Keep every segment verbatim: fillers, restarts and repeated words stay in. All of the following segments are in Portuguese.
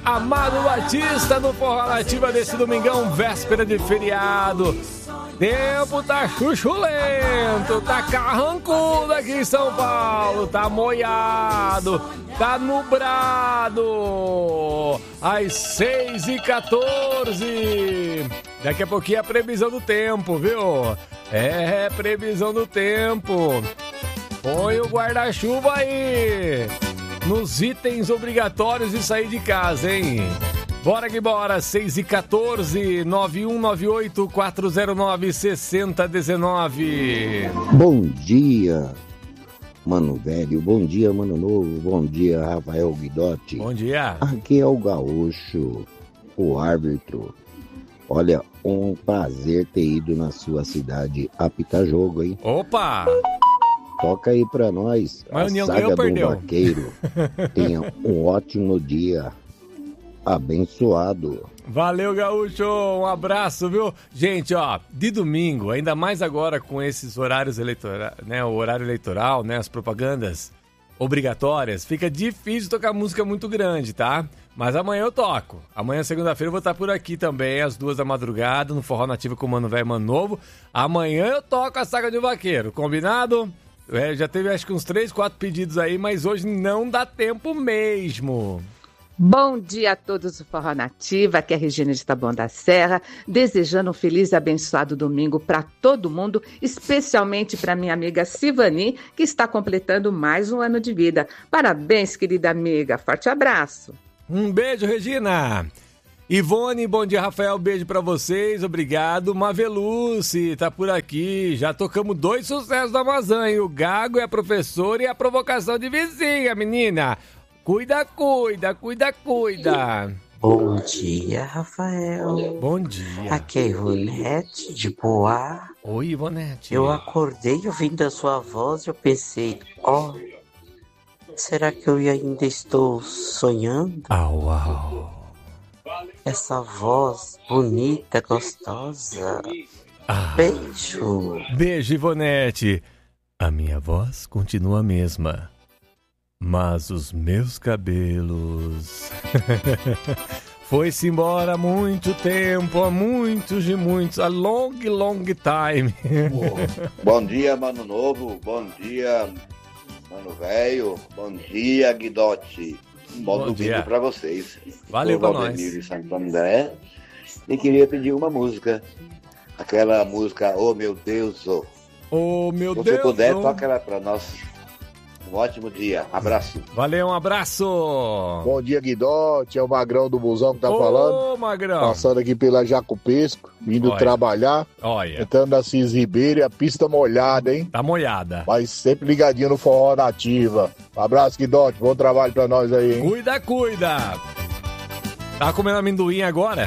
Amado Batista no Forró Nativa desse domingão, véspera de feriado. Tempo tá chuchulento, tá carrancudo aqui em São Paulo, tá molhado, tá nublado, às seis e quatorze. Daqui a pouquinho é a previsão do tempo, viu? É, previsão do tempo. Põe o guarda-chuva aí, nos itens obrigatórios de sair de casa, hein? Bora que bora, seis e quatorze, nove um nove oito, quatro zero nove, seis zero um nove. Bom dia, mano velho, bom dia, mano novo, bom dia, Rafael Guidotti. Bom dia. Aqui é o Gaúcho, o árbitro. Olha, um prazer ter ido na sua cidade apitar jogo, hein? Opa! Toca aí pra nós, Mas a União saga ganhou, do perdeu. vaqueiro. Tenha um ótimo dia. Abençoado. Valeu, Gaúcho, um abraço, viu? Gente, ó, de domingo, ainda mais agora com esses horários eleitorais, né, o horário eleitoral, né, as propagandas obrigatórias, fica difícil tocar música muito grande, tá? Mas amanhã eu toco. Amanhã, segunda-feira, eu vou estar por aqui também, às duas da madrugada, no Forró Nativa com o Mano Velho e Mano Novo. Amanhã eu toco a Saga do Vaqueiro, combinado? É, já teve acho que uns três, quatro pedidos aí, mas hoje não dá tempo mesmo. Bom dia a todos do Forró Nativa, aqui é a Regina de Taboão da Serra, desejando um feliz e abençoado domingo para todo mundo, especialmente para minha amiga Sivani, que está completando mais um ano de vida. Parabéns, querida amiga, forte abraço. Um beijo, Regina. Ivone, bom dia, Rafael, beijo pra vocês, obrigado. Maveluce, tá por aqui, já tocamos dois sucessos da Amazon, hein? O Gago é a professora e a provocação de vizinha, menina. Cuida, cuida, cuida, cuida. Bom dia, Rafael. Bom dia. Aqui é Ivonete de Poá. Oi, Ivonete. Eu acordei ouvindo a sua voz e eu pensei, ó, oh, será que eu ainda estou sonhando? Au, au. Essa voz bonita, gostosa. Ah. Beijo. Beijo, Ivonete. A minha voz continua a mesma, mas os meus cabelos... Foi-se embora há muito tempo, há muitos e muitos, a long, long time. Bom dia, Mano Novo, bom dia, Mano Velho, bom dia, Guidotti. Um bom, bom domingo pra vocês. Valeu pra nós. Valdemir de Santo André. E queria pedir uma música, aquela música, oh meu Deus, oh. Oh meu Se Deus. Se puder, oh. toca ela pra nós. Um ótimo dia. Abraço. Valeu, um abraço. Bom dia, Guidotti. É o Magrão do Busão que tá Ô, falando. Ô, Magrão. Passando aqui pela Jacopesco, indo Olha. trabalhar. Olha. Entrando na Cis Ribeiro e a pista molhada, hein? Tá molhada. Mas sempre ligadinho no Forró Nativa. Um abraço, Guidotti. Bom trabalho pra nós aí, hein? Cuida, cuida. Tá comendo amendoim agora?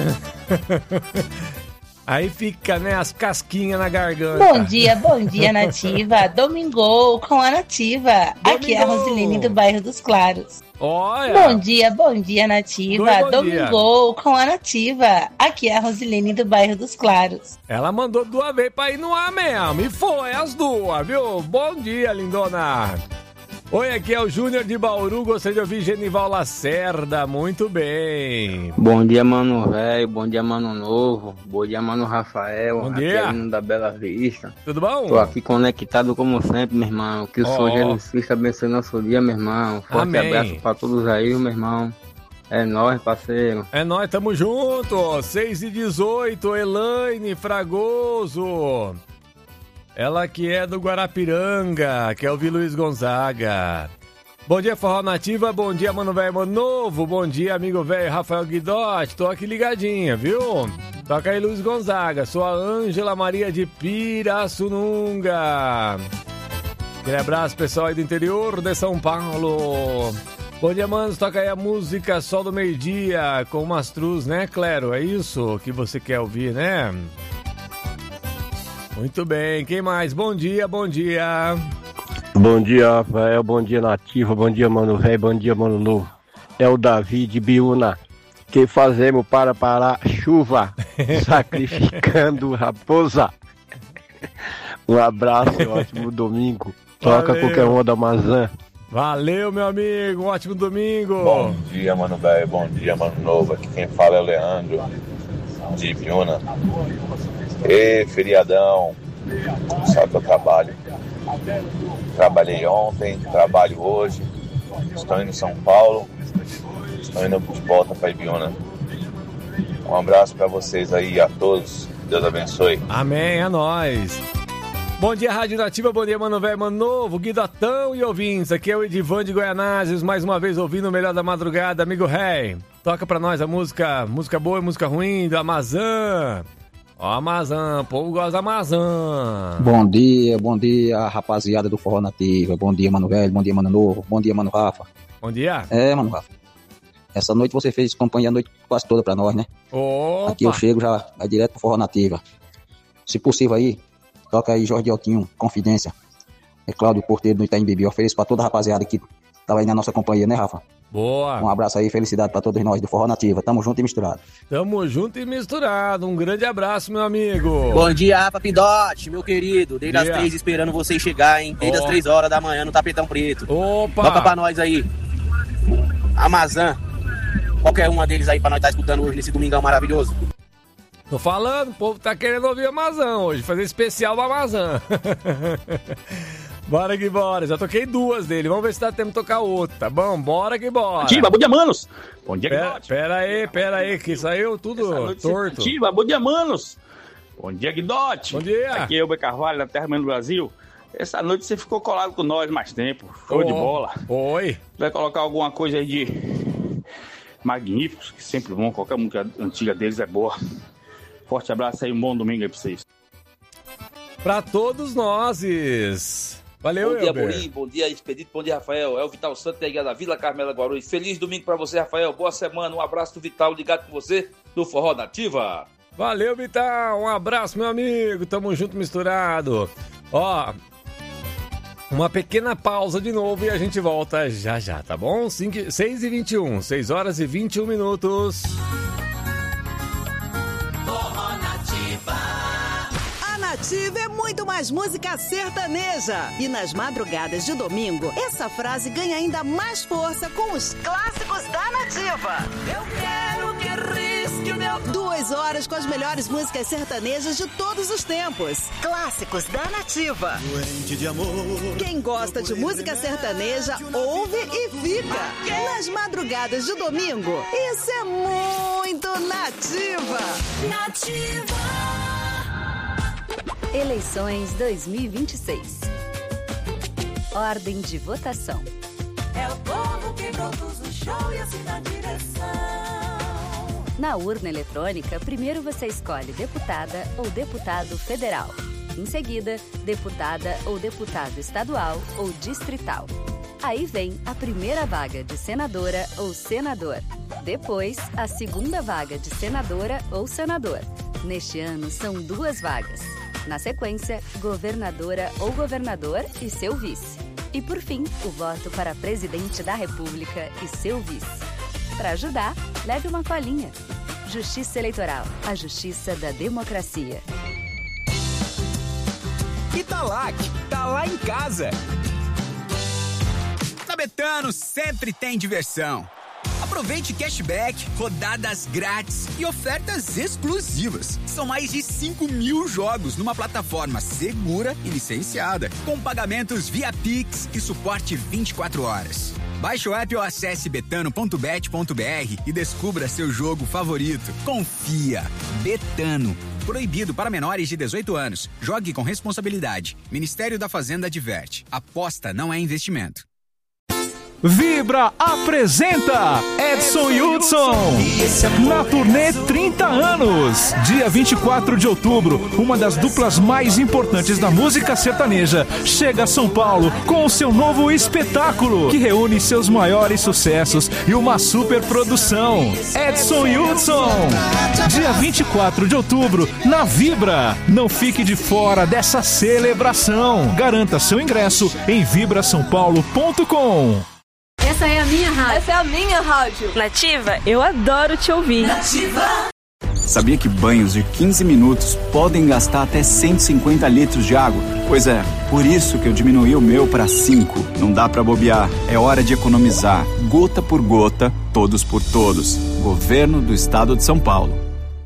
Aí fica, né, as casquinhas na garganta. Bom dia, bom dia, Nativa. Domingou com a Nativa. Domingou. Aqui é a Rosilene do bairro dos Claros. Olha. Bom dia, bom dia, Nativa. Bom Domingou dia. com a Nativa. Aqui é a Rosilene do bairro dos Claros. Ela mandou duas vezes pra ir no ar mesmo. E foi as duas, viu? Bom dia, lindona. Oi, aqui é o Júnior de Bauru, gostaria de ouvir Genival Lacerda, muito bem. Bom dia, Mano Velho, bom dia, Mano Novo, bom dia, Mano Rafael, bom dia. Aqui da Bela Vista. Tudo bom? Tô aqui conectado como sempre, meu irmão, que o oh. Senhor Jesus Cristo abençoe nosso dia, meu irmão. Forte Amém. Abraço pra todos aí, meu irmão. É nóis, parceiro. É nóis, tamo junto. seis e dezoito, Elaine Fragoso. Ela que é do Guarapiranga, quer ouvir Luiz Gonzaga. Bom dia, Forró Nativa, bom dia, Mano Velho, Mano Novo, bom dia, amigo velho Rafael Guidotti, tô aqui ligadinha, viu? Toca aí Luiz Gonzaga, sou a Ângela Maria de Pirassununga. Aquele abraço, pessoal aí do interior de São Paulo. Bom dia, manos, toca aí a música Sol do Meio-Dia, com o Mastruz, né, Clero? É isso que você quer ouvir, né? Muito bem, quem mais? Bom dia, bom dia. Bom dia, Rafael, bom dia, Nativa, bom dia, Mano Velho, bom dia, Mano Novo. É o Davi de Biúna. Que fazemos para parar chuva, sacrificando raposa. Um abraço, ótimo domingo. Toca Valeu. Qualquer uma da Amazon. Valeu, meu amigo. Um ótimo domingo. Bom dia, mano velho. Bom dia, mano novo. Aqui quem fala é o Leandro, de Ibiúna. Ê, feriadão. Só que eu trabalho. Trabalhei ontem, trabalho hoje. Estou indo em São Paulo. Estou indo de volta para Ibiúna. Um abraço para vocês aí, a todos. Deus abençoe. Amém, é nóis. Bom dia, Rádio Nativa, bom dia, mano velho, mano novo, Guidotão e ouvintes. Aqui é o Edivan de Goianásios, mais uma vez ouvindo o melhor da madrugada, amigo rei. Toca pra nós a música, música boa e música ruim do Amazã. Ó, Amazã, o povo gosta da Amazã. Bom dia, bom dia, rapaziada do Forró Nativa. Bom dia, mano velho, bom dia, mano novo, bom dia, mano Rafa. Bom dia. É, mano Rafa. Essa noite você fez companhia a noite quase toda pra nós, né? Opa. Aqui eu chego já, vai direto pro Forró Nativa. Se possível aí, toca aí Jorge Altinho, Confidência. É Cláudio Porteiro do Itaim Bibi. Ofereço pra toda a rapaziada que tava aí na nossa companhia, né, Rafa? Boa. Um abraço aí, felicidade pra todos nós do Forró Nativa. Tamo junto e misturado. Tamo junto e misturado. Um grande abraço, meu amigo. Bom dia, Rafa Pidote, meu querido. Desde as dia. três esperando você chegar, hein? Desde oh. as três horas da manhã no Tapetão Preto. Opa! Toca pra nós aí. Amazã. Qualquer uma deles aí pra nós estar tá escutando hoje nesse domingão maravilhoso. Tô falando, o povo tá querendo ouvir o Amazã hoje, fazer especial do Amazã. Bora que bora, já toquei duas dele, vamos ver se dá tempo de tocar outra, tá bom? Bora que bora. Ativa, bom dia, manos. Bom dia, Pera, pera aí, pera aí, que saiu tudo torto. Ativa, bom dia, manos. Bom dia, Guidote. Bom dia. Aqui é o B. Carvalho, da Terra do Brasil. Essa noite você ficou colado com nós mais tempo, show oh, de bola. Oi. Vai colocar alguma coisa aí de magníficos, que sempre bom, qualquer música antiga deles é boa. Forte abraço aí, um bom domingo aí pra vocês. Pra todos nós. Valeu, Bom dia, Elber. Borim, bom dia, Expedito, bom dia, Rafael. É o Vital Santos, da da Vila Carmela Guarulhos. Feliz domingo pra você, Rafael. Boa semana, um abraço do Vital, ligado com você, do Forró Nativa. Valeu, Vital, um abraço, meu amigo. Tamo junto, misturado. Ó, uma pequena pausa de novo e a gente volta já já, tá bom? seis e vinte e um, seis horas e vinte e um minutos. Nativa é muito mais música sertaneja. E nas madrugadas de domingo, essa frase ganha ainda mais força com os clássicos da Nativa. Eu quero que risque o meu... Duas horas com as melhores músicas sertanejas de todos os tempos. Clássicos da Nativa. Doente de amor. Quem gosta de música sertaneja, ouve e fica. Nas madrugadas de domingo, isso é muito Nativa. Nativa. Eleições dois mil e vinte e seis. Ordem de votação. É o povo que produz o show e assim dá direção. Na urna eletrônica, primeiro você escolhe deputada ou deputado federal. Em seguida, deputada ou deputado estadual ou distrital. Aí vem a primeira vaga de senadora ou senador. Depois, a segunda vaga de senadora ou senador. Neste ano, são duas vagas. Na sequência, governadora ou governador e seu vice. E por fim, o voto para presidente da República e seu vice. Para ajudar, leve uma colinha. Justiça Eleitoral, a justiça da democracia. Italac, tá lá em casa. Na Betano sempre tem diversão. Aproveite cashback, rodadas grátis e ofertas exclusivas. São mais de cinco mil jogos numa plataforma segura e licenciada, com pagamentos via Pix e suporte vinte e quatro horas. Baixe o app ou acesse betano ponto bet ponto br e descubra seu jogo favorito. Confia. Betano. Proibido para menores de dezoito anos. Jogue com responsabilidade. Ministério da Fazenda adverte. Aposta não é investimento. Vibra apresenta Edson Hudson na turnê trinta anos. Dia vinte e quatro de outubro, uma das duplas mais importantes da música sertaneja chega a São Paulo com o seu novo espetáculo, que reúne seus maiores sucessos e uma super produção. Edson Hudson, dia vinte e quatro de outubro, na Vibra. Não fique de fora dessa celebração. Garanta seu ingresso em vibra são paulo ponto com. Essa é a minha rádio. Essa é a minha rádio. Nativa, eu adoro te ouvir. Nativa. Sabia que banhos de quinze minutos podem gastar até cento e cinquenta litros de água? Pois é, por isso que eu diminuí o meu para cinco. Não dá para bobear, é hora de economizar. Gota por gota, todos por todos. Governo do Estado de São Paulo.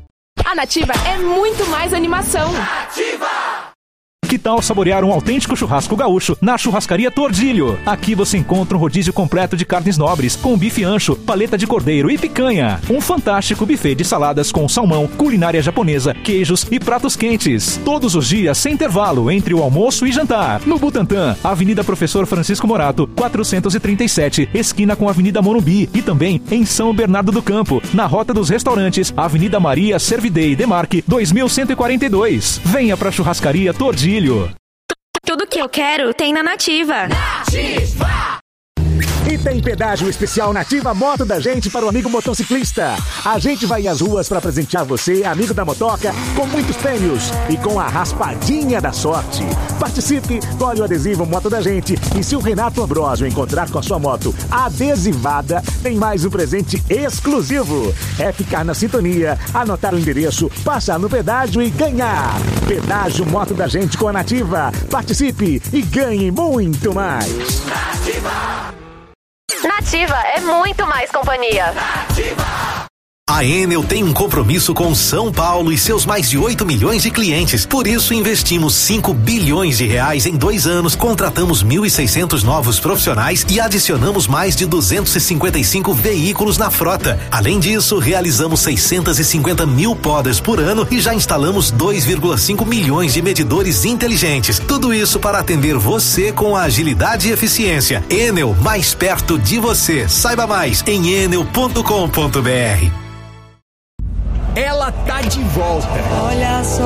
A Nativa é muito mais animação. Nativa! Que tal saborear um autêntico churrasco gaúcho na Churrascaria Tordilho? Aqui você encontra um rodízio completo de carnes nobres, com bife ancho, paleta de cordeiro e picanha. Um fantástico buffet de saladas com salmão, culinária japonesa, queijos e pratos quentes. Todos os dias, sem intervalo, entre o almoço e jantar. No Butantã, Avenida Professor Francisco Morato, quatrocentos e trinta e sete, esquina com a Avenida Morumbi. E também em São Bernardo do Campo, na Rota dos Restaurantes, Avenida Maria Servidei Demarque, dois mil cento e quarenta e dois. Venha pra Churrascaria Tordilho. Tudo que eu quero tem na Nativa. Nativa! E tem pedágio especial Nativa Moto da gente para o amigo motociclista. A gente vai às ruas para presentear você, amigo da motoca, com muitos prêmios e com a raspadinha da sorte. Participe, colhe o adesivo Moto da gente e se o Renato Ambrosio encontrar com a sua moto adesivada, tem mais um presente exclusivo. É ficar na sintonia, anotar o endereço, passar no pedágio e ganhar. Pedágio Moto da gente com a Nativa. Participe e ganhe muito mais. Nativa! Nativa é muito mais companhia. Nativa! A Enel tem um compromisso com São Paulo e seus mais de oito milhões de clientes. Por isso, investimos cinco bilhões de reais em dois anos, contratamos mil e seiscentos novos profissionais e adicionamos mais de duzentos e cinquenta e cinco veículos na frota. Além disso, realizamos seiscentos e cinquenta mil podas por ano e já instalamos dois vírgula cinco milhões de medidores inteligentes. Tudo isso para atender você com agilidade e eficiência. Enel, mais perto de você. Saiba mais em enel ponto com ponto br. Ela tá de volta. Olha só